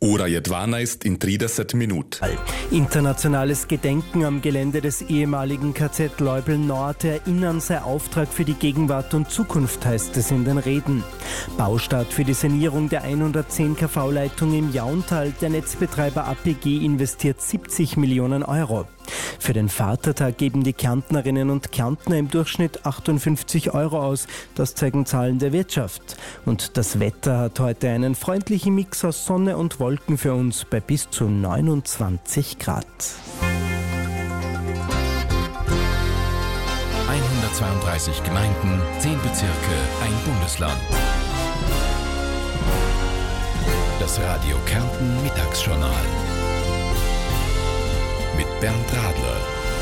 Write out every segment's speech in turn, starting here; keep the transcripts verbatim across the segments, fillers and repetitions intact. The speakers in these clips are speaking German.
Ora Jedwana ist in trideset minut. Internationales Gedenken am Gelände des ehemaligen K Z Leubel Nord. Erinnern sei Auftrag für die Gegenwart und Zukunft, heißt es in den Reden. Baustart für die Sanierung der hundertzehn Kilovolt-Leitung im Jauntal. Der Netzbetreiber A P G investiert siebzig Millionen Euro. Für den Vatertag geben die Kärntnerinnen und Kärntner im Durchschnitt achtundfünfzig Euro aus. Das zeigen Zahlen der Wirtschaft. Und das Wetter hat heute einen freundlichen Mix aus Sonne und Wolken für uns bei bis zu neunundzwanzig Grad. hundertzweiunddreißig Gemeinden, zehn Bezirke, ein Bundesland. Das Radio Kärnten Mittagsjournal mit Bernd Radler.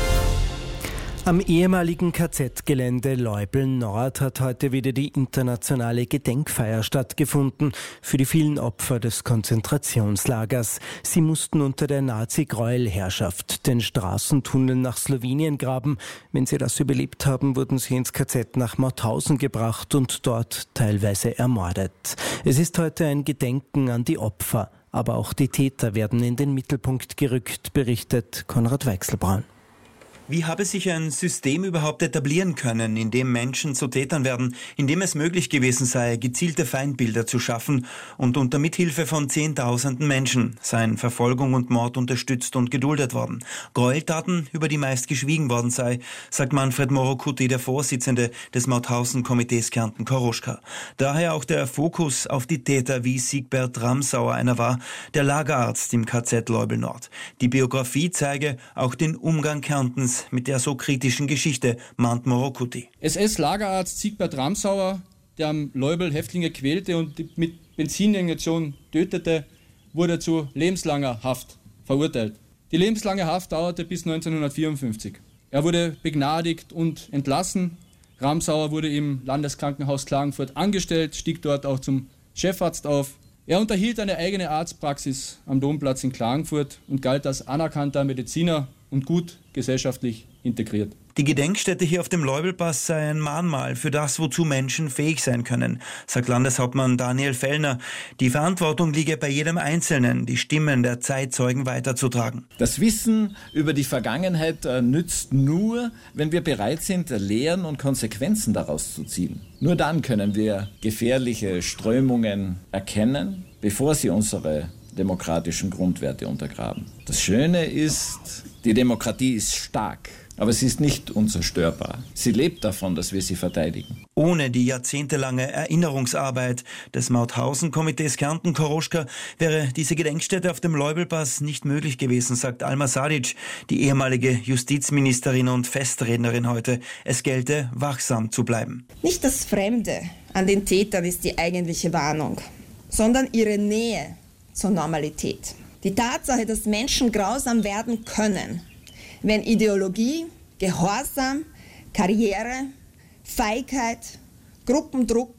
Am ehemaligen K Z-Gelände Leubel Nord hat heute wieder die internationale Gedenkfeier stattgefunden für die vielen Opfer des Konzentrationslagers. Sie mussten unter der Nazi-Gräuelherrschaft den Straßentunnel nach Slowenien graben. Wenn sie das überlebt haben, wurden sie ins K Z nach Mauthausen gebracht und dort teilweise ermordet. Es ist heute ein Gedenken an die Opfer, aber auch die Täter werden in den Mittelpunkt gerückt, berichtet Konrad Weichselbraun. Wie habe sich ein System überhaupt etablieren können, in dem Menschen zu Tätern werden, in dem es möglich gewesen sei, gezielte Feindbilder zu schaffen und unter Mithilfe von Zehntausenden Menschen seien Verfolgung und Mord unterstützt und geduldet worden. Gräueltaten, über die meist geschwiegen worden sei, sagt Manfred Morokuti, der Vorsitzende des Mauthausen-Komitees Kärnten-Koroschka. Daher auch der Fokus auf die Täter, wie Siegbert Ramsauer einer war, der Lagerarzt im K Z Leubel Nord. Die Biografie zeige auch den Umgang Kärntens mit der so kritischen Geschichte, mahnt Morokuti. S S-Lagerarzt Siegbert Ramsauer, der am Leubel Häftlinge quälte und mit Benzininjektion tötete, wurde zu lebenslanger Haft verurteilt. Die lebenslange Haft dauerte bis neunzehnhundertvierundfünfzig. Er wurde begnadigt und entlassen. Ramsauer wurde im Landeskrankenhaus Klagenfurt angestellt, stieg dort auch zum Chefarzt auf. Er unterhielt eine eigene Arztpraxis am Domplatz in Klagenfurt und galt als anerkannter Mediziner und gut gesellschaftlich integriert. Die Gedenkstätte hier auf dem Leubelpass sei ein Mahnmal für das, wozu Menschen fähig sein können, sagt Landeshauptmann Daniel Fellner. Die Verantwortung liege bei jedem Einzelnen, die Stimmen der Zeitzeugen weiterzutragen. Das Wissen über die Vergangenheit äh, nützt nur, wenn wir bereit sind, Lehren und Konsequenzen daraus zu ziehen. Nur dann können wir gefährliche Strömungen erkennen, bevor sie unsere demokratischen Grundwerte untergraben. Das Schöne ist, die Demokratie ist stark, aber sie ist nicht unzerstörbar. Sie lebt davon, dass wir sie verteidigen. Ohne die jahrzehntelange Erinnerungsarbeit des Mauthausen-Komitees Kärnten-Koroschka wäre diese Gedenkstätte auf dem Leubelpass nicht möglich gewesen, sagt Alma Sadic, die ehemalige Justizministerin und Festrednerin heute. Es gelte, wachsam zu bleiben. Nicht das Fremde an den Tätern ist die eigentliche Warnung, sondern ihre Nähe zur Normalität. Die Tatsache, dass Menschen grausam werden können, wenn Ideologie, Gehorsam, Karriere, Feigheit, Gruppendruck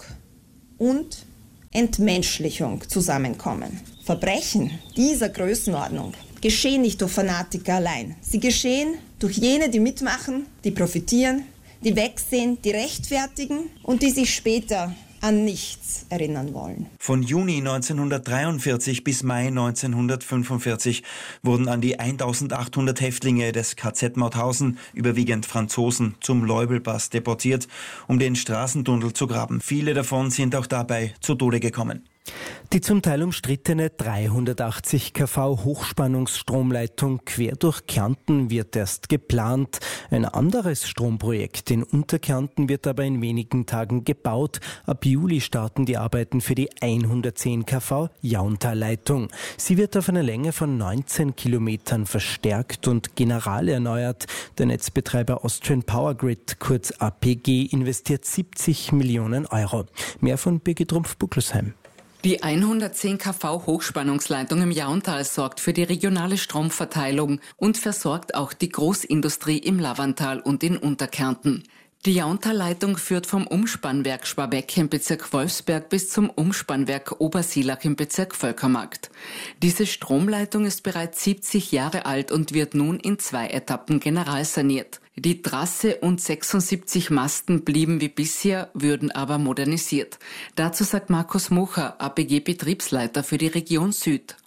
und Entmenschlichung zusammenkommen. Verbrechen dieser Größenordnung geschehen nicht durch Fanatiker allein. Sie geschehen durch jene, die mitmachen, die profitieren, die wegsehen, die rechtfertigen und die sich später an nichts erinnern wollen. Von Juni neunzehnhundertdreiundvierzig bis Mai neunzehnhundertfünfundvierzig wurden an die eintausendachthundert Häftlinge des K Z Mauthausen, überwiegend Franzosen, zum Leubelpass deportiert, um den Straßentunnel zu graben. Viele davon sind auch dabei zu Tode gekommen. Die zum Teil umstrittene dreihundertachtzig Kilovolt Hochspannungsstromleitung quer durch Kärnten wird erst geplant. Ein anderes Stromprojekt in Unterkärnten wird aber in wenigen Tagen gebaut. Ab Juli starten die Arbeiten für die hundertzehn Kilovolt Jauntal-Leitung. Sie wird auf einer Länge von neunzehn Kilometern verstärkt und general erneuert. Der Netzbetreiber Austrian Power Grid, kurz A P G, investiert siebzig Millionen Euro. Mehr von Birgit Rumpf-Buckelsheim. Die hundertzehn Kilovolt Hochspannungsleitung im Jauntal sorgt für die regionale Stromverteilung und versorgt auch die Großindustrie im Lavantal und in Unterkärnten. Die Jauntal-Leitung führt vom Umspannwerk Schwabeck im Bezirk Wolfsberg bis zum Umspannwerk Obersielach im Bezirk Völkermarkt. Diese Stromleitung ist bereits siebzig Jahre alt und wird nun in zwei Etappen generalsaniert. Die Trasse und sechsundsiebzig Masten blieben wie bisher, würden aber modernisiert. Dazu sagt Markus Mucher, A P G-Betriebsleiter für die Region Süd.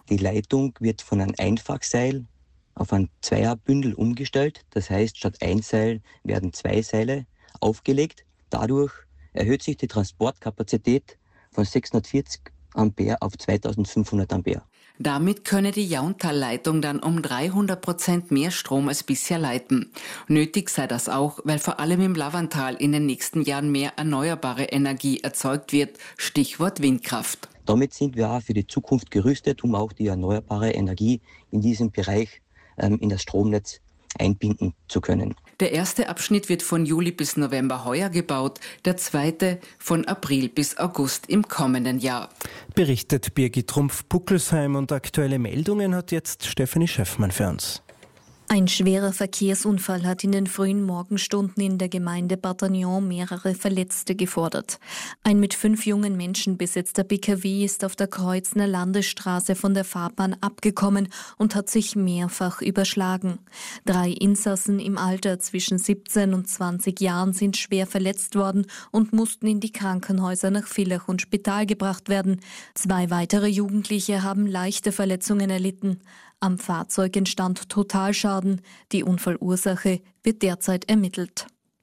Die Leitung wird von einem Einfachseil auf ein Zweierbündel umgestellt. Das heißt, statt ein Seil werden zwei Seile aufgelegt. Dadurch erhöht sich die Transportkapazität von sechshundertvierzig Ampere auf zweitausendfünfhundert Ampere. Damit könne die Jauntal-Leitung dann um dreihundert Prozent mehr Strom als bisher leiten. Nötig sei das auch, weil vor allem im Lavantal in den nächsten Jahren mehr erneuerbare Energie erzeugt wird. Stichwort Windkraft. Damit sind wir auch für die Zukunft gerüstet, um auch die erneuerbare Energie in diesem Bereich ähm, in das Stromnetz einbinden zu können. Der erste Abschnitt wird von Juli bis November heuer gebaut, der zweite von April bis August im kommenden Jahr. Berichtet Birgit Trumpf-Puckelsheim, und aktuelle Meldungen hat jetzt Stefanie Schöffmann für uns. Ein schwerer Verkehrsunfall hat in den frühen Morgenstunden in der Gemeinde Bartagnan mehrere Verletzte gefordert. Ein mit fünf jungen Menschen besetzter P K W ist auf der Kreuzner Landesstraße von der Fahrbahn abgekommen und hat sich mehrfach überschlagen. Drei Insassen im Alter zwischen siebzehn und zwanzig Jahren sind schwer verletzt worden und mussten in die Krankenhäuser nach Villach und Spital gebracht werden. Zwei weitere Jugendliche haben leichte Verletzungen erlitten. Am Fahrzeug entstand Totalschaden. Die Unfallursache wird derzeit ermittelt.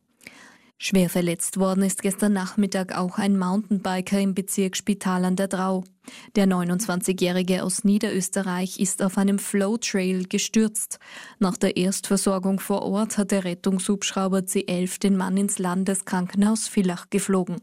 Schwer verletzt worden ist gestern Nachmittag auch ein Mountainbiker im Bezirk Spital an der Drau. Der neunundzwanzigjährige aus Niederösterreich ist auf einem Flow-Trail gestürzt. Nach der Erstversorgung vor Ort hat der Rettungshubschrauber C elf den Mann ins Landeskrankenhaus Villach geflogen.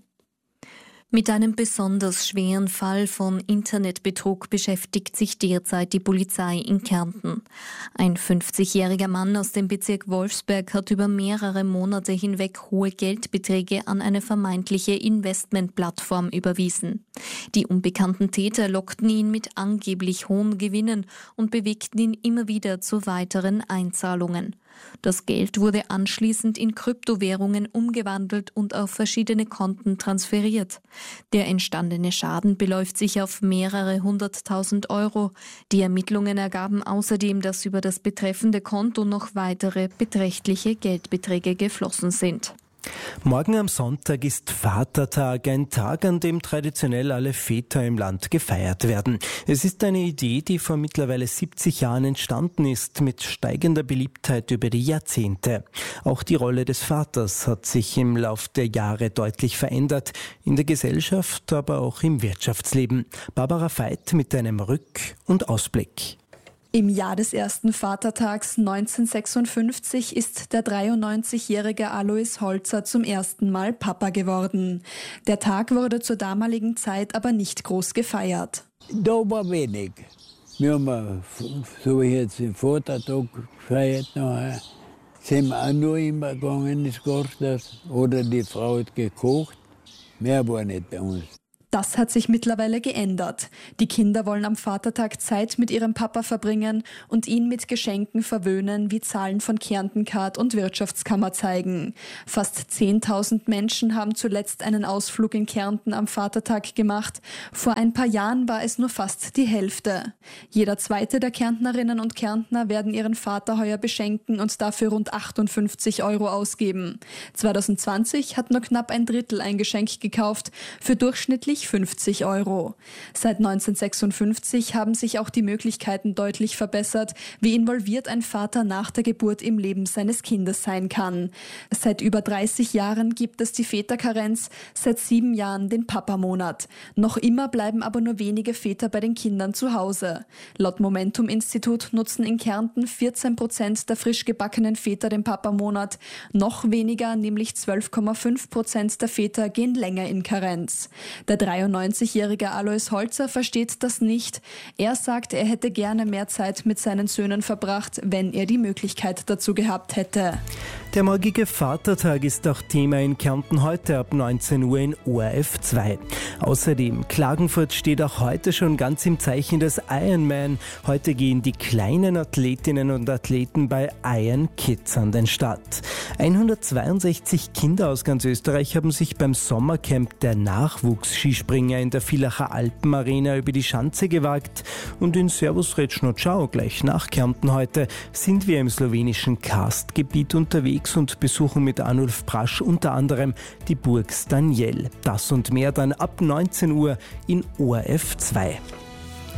Mit einem besonders schweren Fall von Internetbetrug beschäftigt sich derzeit die Polizei in Kärnten. Ein fünfzigjähriger Mann aus dem Bezirk Wolfsberg hat über mehrere Monate hinweg hohe Geldbeträge an eine vermeintliche Investmentplattform überwiesen. Die unbekannten Täter lockten ihn mit angeblich hohen Gewinnen und bewegten ihn immer wieder zu weiteren Einzahlungen. Das Geld wurde anschließend in Kryptowährungen umgewandelt und auf verschiedene Konten transferiert. Der entstandene Schaden beläuft sich auf mehrere hunderttausend Euro. Die Ermittlungen ergaben außerdem, dass über das betreffende Konto noch weitere beträchtliche Geldbeträge geflossen sind. Morgen am Sonntag ist Vatertag, ein Tag, an dem traditionell alle Väter im Land gefeiert werden. Es ist eine Idee, die vor mittlerweile siebzig Jahren entstanden ist, mit steigender Beliebtheit über die Jahrzehnte. Auch die Rolle des Vaters hat sich im Lauf der Jahre deutlich verändert, in der Gesellschaft, aber auch im Wirtschaftsleben. Barbara Veit mit einem Rück- und Ausblick. Im Jahr des ersten Vatertags neunzehnhundertsechsundfünfzig ist der dreiundneunzigjährige Alois Holzer zum ersten Mal Papa geworden. Der Tag wurde zur damaligen Zeit aber nicht groß gefeiert. Da war wenig. Wir haben, so wie jetzt den Vatertag gefeiert, nachher sind wir auch nur immer gegangen ins Gasthaus oder die Frau hat gekocht. Mehr war nicht bei uns. Das hat sich mittlerweile geändert. Die Kinder wollen am Vatertag Zeit mit ihrem Papa verbringen und ihn mit Geschenken verwöhnen, wie Zahlen von Kärnten-Card und Wirtschaftskammer zeigen. Fast zehntausend Menschen haben zuletzt einen Ausflug in Kärnten am Vatertag gemacht. Vor ein paar Jahren war es nur fast die Hälfte. Jeder zweite der Kärntnerinnen und Kärntner werden ihren Vater heuer beschenken und dafür rund achtundfünfzig Euro ausgeben. zwanzig zwanzig hat nur knapp ein Drittel ein Geschenk gekauft, für durchschnittlich fünfzig Euro. Seit neunzehnhundertsechsundfünfzig haben sich auch die Möglichkeiten deutlich verbessert, wie involviert ein Vater nach der Geburt im Leben seines Kindes sein kann. Seit über dreißig Jahren gibt es die Väterkarenz, seit sieben Jahren den Papamonat. Noch immer bleiben aber nur wenige Väter bei den Kindern zu Hause. Laut Momentum-Institut nutzen in Kärnten vierzehn Prozent der frisch gebackenen Väter den Papamonat. Noch weniger, nämlich zwölf Komma fünf Prozent der Väter gehen länger in Karenz. Der dreiundneunzigjährige Alois Holzer versteht das nicht. Er sagt, er hätte gerne mehr Zeit mit seinen Söhnen verbracht, wenn er die Möglichkeit dazu gehabt hätte. Der morgige Vatertag ist auch Thema in Kärnten heute ab neunzehn Uhr in O R F zwei. Außerdem, Klagenfurt steht auch heute schon ganz im Zeichen des Ironman. Heute gehen die kleinen Athletinnen und Athleten bei Iron Kids an den Start. hundertzweiundsechzig Kinder aus ganz Österreich haben sich beim Sommercamp der Nachwuchssskispringer in der Villacher Alpenarena über die Schanze gewagt. Und in Servus Rečno Ciao, gleich nach Kärnten heute, sind wir im slowenischen Karstgebiet unterwegs und besuchen mit Arnulf Brasch unter anderem die Burg Staniel. Das und mehr dann ab neunzehn Uhr in O R F zwei.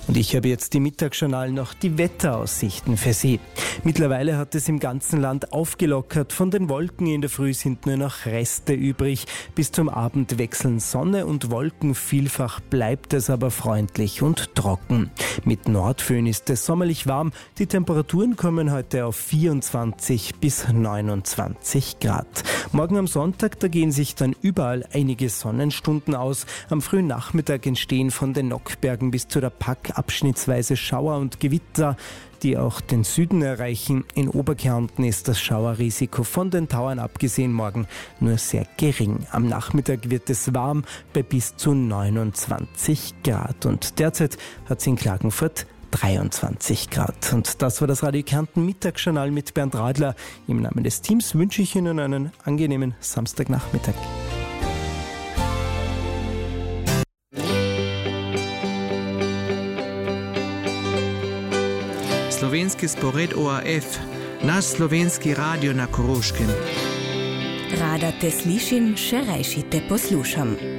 Und ich habe jetzt im Mittagsjournal noch die Wetteraussichten für Sie. Mittlerweile hat es im ganzen Land aufgelockert. Von den Wolken in der Früh sind nur noch Reste übrig. Bis zum Abend wechseln Sonne und Wolken. Vielfach bleibt es aber freundlich und trocken. Mit Nordföhn ist es sommerlich warm. Die Temperaturen kommen heute auf vierundzwanzig bis neunundzwanzig Grad. Morgen am Sonntag, da gehen sich dann überall einige Sonnenstunden aus. Am frühen Nachmittag entstehen von den Nockbergen bis zu der Pack abschnittsweise Schauer und Gewitter, die auch den Süden erreichen. In Oberkärnten ist das Schauerrisiko von den Tauern abgesehen morgen nur sehr gering. Am Nachmittag wird es warm bei bis zu neunundzwanzig Grad. Und derzeit hat es in Klagenfurt dreiundzwanzig Grad. Und das war das Radio Kärnten Mittagsjournal mit Bernd Radler. Im Namen des Teams wünsche ich Ihnen einen angenehmen Samstagnachmittag. Slovenski spored O R F, naš slovenski radio na Koroškem. Radate slišim, še rajšite poslušam.